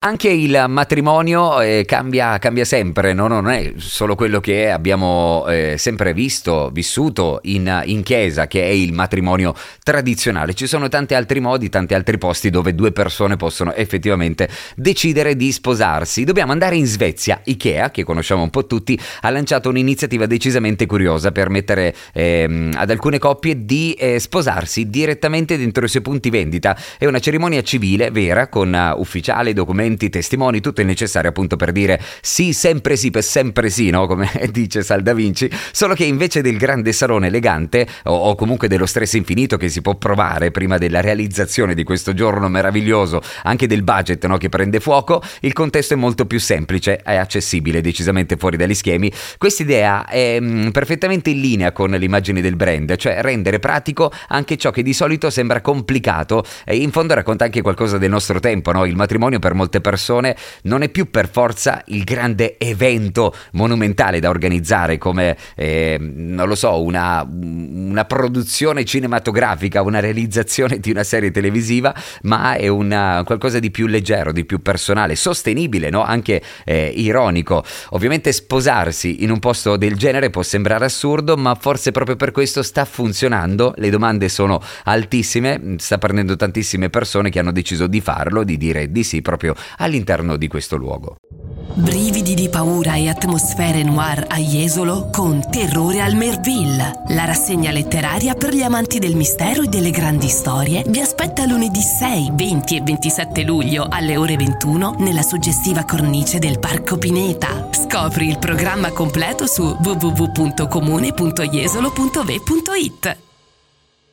Anche il matrimonio cambia sempre, no? Non è solo quello che abbiamo sempre visto, vissuto in chiesa, che è il matrimonio tradizionale. Ci sono tanti altri modi, tanti altri posti dove due persone possono effettivamente decidere di sposarsi. Dobbiamo andare in Svezia. Ikea, che conosciamo un po' tutti, ha lanciato un'iniziativa decisamente curiosa per mettere ad alcune coppie di sposarsi direttamente dentro i suoi punti vendita. È una cerimonia civile vera, con ufficiali, documenti, testimoni, tutto il necessario appunto per dire sì, sempre sì, per sempre sì, no? Come dice Sal Da Vinci, solo che invece del grande salone elegante o comunque dello stress infinito che si può provare prima della realizzazione di questo giorno meraviglioso, anche del budget, no? Che prende fuoco, il contesto è molto più semplice, è accessibile, decisamente fuori dagli schemi. Quest'idea è perfettamente in linea con l'immagine del brand, cioè rendere pratico anche ciò che di solito sembra complicato, e in fondo racconta anche qualcosa del nostro tempo, no? Il matrimonio per molte persone non è più per forza il grande evento monumentale da organizzare come non lo so, una produzione cinematografica, una realizzazione di una serie televisiva, ma è qualcosa di più leggero, di più personale, sostenibile, no? Anche ironico. Ovviamente sposarsi in un posto del genere può sembrare assurdo, ma forse proprio per questo sta funzionando. Le domande sono altissime, sta prendendo tantissime persone che hanno deciso di farlo, di dire di sì proprio all'interno di questo luogo. Brividi di paura e atmosfere noir a Jesolo con Terrore al Merville. La rassegna letteraria per gli amanti del mistero e delle grandi storie vi aspetta lunedì 6, 20 e 27 luglio alle ore 21 nella suggestiva cornice del Parco Pineta. Scopri il programma completo su www.comune.jesolo.ve.it.